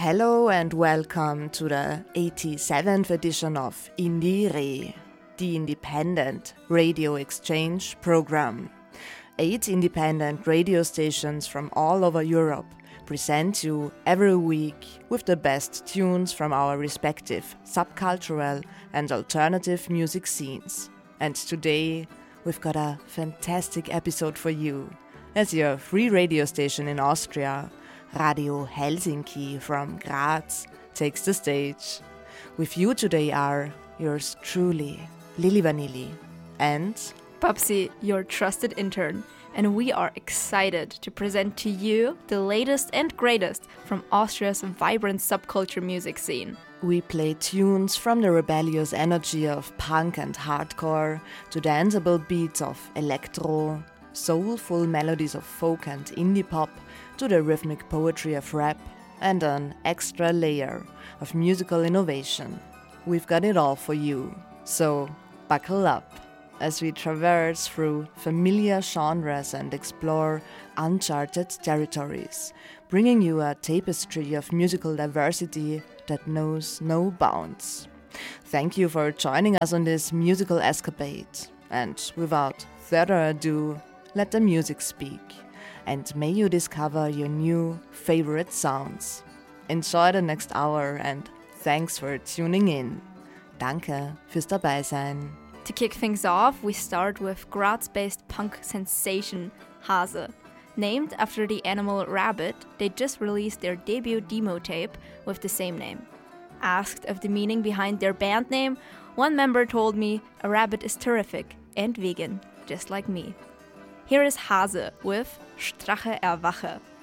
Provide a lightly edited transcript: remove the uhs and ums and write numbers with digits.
Hello and welcome to the 87th edition of Indire, the Independent Radio Exchange program. 8 independent radio stations from all over Europe present you every week with the best tunes from our respective subcultural and alternative music scenes. And today we've got a fantastic episode for you, as your free radio station in Austria, Radio Helsinki from Graz, takes the stage. With you today are yours truly, Lili Vanilli, and Babsi, your trusted intern, and we are excited to present to you the latest and greatest from Austria's vibrant subculture music scene. We play tunes from the rebellious energy of punk and hardcore to danceable beats of electro, soulful melodies of folk and indie pop, to the rhythmic poetry of rap, and an extra layer of musical innovation. We've got it all for you, so buckle up as we traverse through familiar genres and explore uncharted territories, bringing you a tapestry of musical diversity that knows no bounds. Thank you for joining us on this musical escapade, and without further ado, let the music speak. And may you discover your new favorite sounds. Enjoy the next hour and thanks for tuning in. Danke fürs Dabeisein. To kick things off, we start with Graz-based punk sensation Hase. Named after the animal rabbit, they just released their debut demo tape with the same name. Asked of the meaning behind their band name, one member told me, "A rabbit is terrific and vegan, just like me." Here is Hase with Strache erwache.